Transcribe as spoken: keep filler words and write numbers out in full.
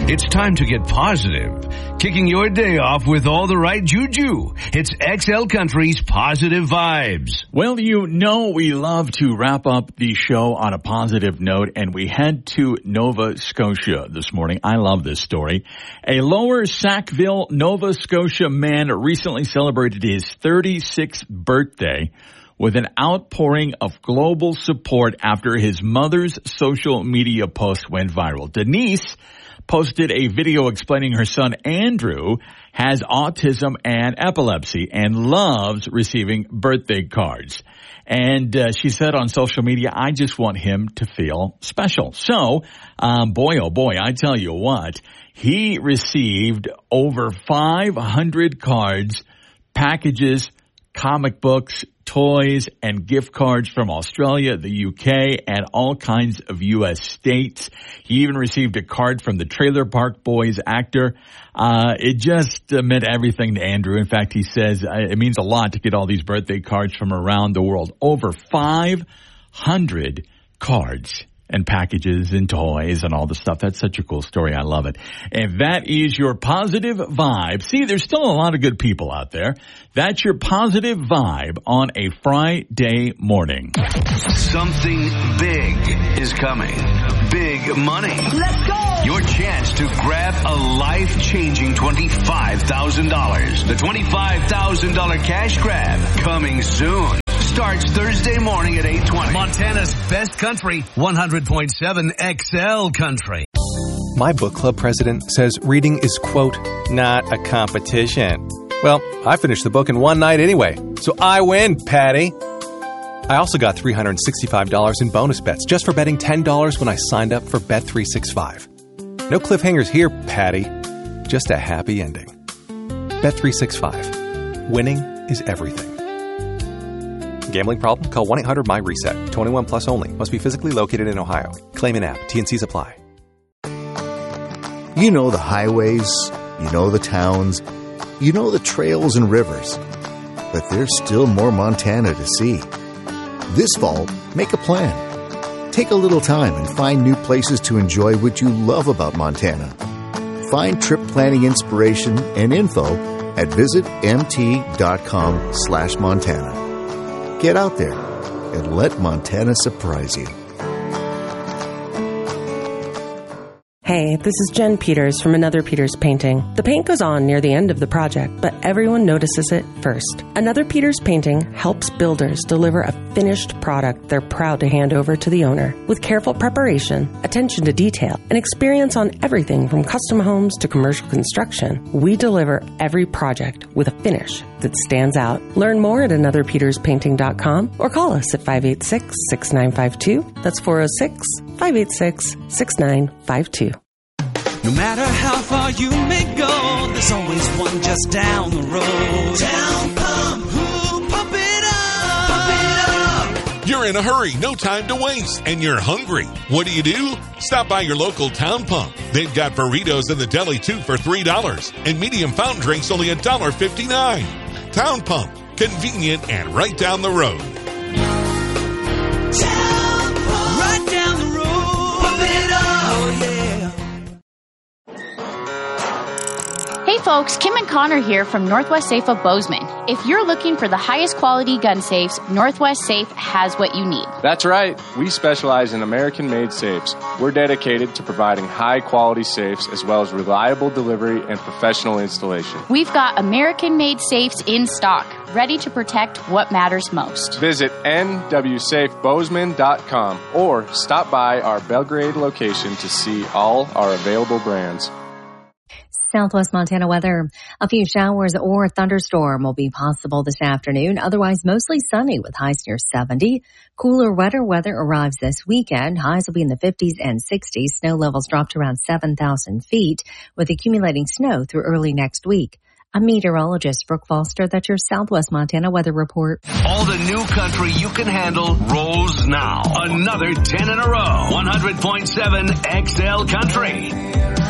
It's time to get positive. Kicking your day off with all the right juju. It's X L Country's Positive Vibes. Well, you know we love to wrap up the show on a positive note, and we head to Nova Scotia this morning. I love this story. A Lower Sackville, Nova Scotia man recently celebrated his thirty-sixth birthday with an outpouring of global support after his mother's social media post went viral. Denise posted a video explaining her son Andrew has autism and epilepsy and loves receiving birthday cards. And uh, she said on social media, I just want him to feel special. So, um, boy, oh boy, I tell you what, he received over five hundred cards, packages, comic books, toys, and gift cards from Australia, the U K, and all kinds of U S states. He even received a card from the Trailer Park Boys actor. Uh, it just uh, meant everything to Andrew. In fact, he says uh, it means a lot to get all these birthday cards from around the world. Over five hundred cards and packages and toys and all the stuff. That's such a cool story. I love it. And that is your positive vibe. See, there's still a lot of good people out there. That's your positive vibe on a Friday morning. Something big is coming. Big money. Let's go! Your chance to grab a life-changing twenty-five thousand dollars. The twenty-five thousand dollars cash grab coming soon. Starts Thursday morning at eight twenty. Montana's best country, one hundred point seven X L Country. My book club president says reading is, quote, not a competition. Well, I finished the book in one night anyway, so I win, Patty. I also got three hundred sixty-five dollars in bonus bets just for betting ten dollars when I signed up for Bet three sixty-five. No cliffhangers here, Patty. Just a happy ending. Bet three sixty-five. Winning is everything. Gambling problem? Call one eight hundred M Y reset. twenty-one plus only. Must be physically located in Ohio. Claim in app. T and Cs apply. You know the highways. You know the towns. You know the trails and rivers. But there's still more Montana to see. This fall, make a plan. Take a little time and find new places to enjoy what you love about Montana. Find trip planning inspiration and info at visitmt.com slash Montana. Get out there and let Montana surprise you. Hey, this is Jen Peters from Another Peters Painting. The paint goes on near the end of the project, but everyone notices it first. Another Peters Painting helps builders deliver a finished product they're proud to hand over to the owner. With careful preparation, attention to detail, and experience on everything from custom homes to commercial construction, we deliver every project with a finish that stands out. Learn more at another peters painting dot com or call us at five eight six, six nine five two. That's four oh six, five eight six, six nine five two. No matter how far you may go, there's always one just down the road. Town Pump. Ooh, pump it up. Pump it up. You're in a hurry, no time to waste, and you're hungry. What do you do? Stop by your local Town Pump. They've got burritos in the deli, too, for three dollars, and medium fountain drinks only one dollar fifty-nine. Town Pump. Convenient and right down the road. Town Pump. Right down the road. Pump it up. Oh, yeah. Hey folks, Kim and Connor here from Northwest Safe of Bozeman. If you're looking for the highest quality gun safes, Northwest Safe has what you need. That's right. We specialize in American-made safes. We're dedicated to providing high-quality safes as well as reliable delivery and professional installation. We've got American-made safes in stock, ready to protect what matters most. Visit N W safe bozeman dot com or stop by our Belgrade location to see all our available brands. Southwest Montana weather. A few showers or thunderstorm will be possible this afternoon. Otherwise, mostly sunny with highs near seventy. Cooler, wetter weather arrives this weekend. Highs will be in the fifties and sixties. Snow levels drop to around seven thousand feet with accumulating snow through early next week. I'm meteorologist Brooke Foster. That's your Southwest Montana weather report. All the new country you can handle rolls now. Another ten in a row. one hundred point seven X L Country.